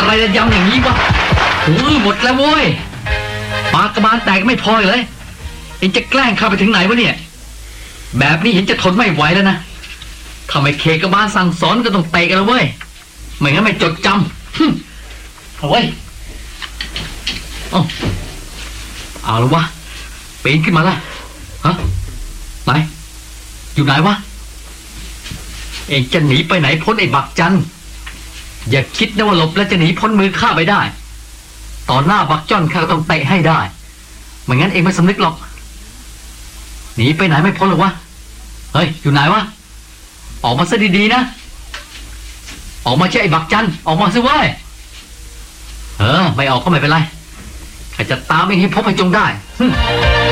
อะไรจะย้ำอย่างนี้วะหมดแล้วโว้ยปากกระบาลแตกไม่พอเลยเองจะแกล้งข้าไปถึงไหนวะเนี่ยแบบนี้เห็นจะทนไม่ไหวแล้วนะทำไมเคกระบาลสั่งสอนก็ต้องเตะกันแล้วเว้ยไม่งั้นไม่จดจำเอาไว้เอาแล้ววะปีนขึ้นมาละฮะไหนอยู่ไหนวะเองจะหนีไปไหนพ้นไอ้บักจันอย่าคิดนะว่าหลบแล้วจะหนีพ้นมือข้าไปได้ต่อหน้าบักจ้อนข้าก็ต้องเตะให้ได้ไม่งั้นเองไม่สำนึกหรอกหนีไปไหนไม่พ้นหรอกวะเฮ้ยอยู่ไหนวะออกมาซะดีๆนะออกมาใช่ไอ้บักจันออกมาสิเว้ยไม่ออกก็ไม่เป็นไรข้าจะตามเองให้พบให้จงได้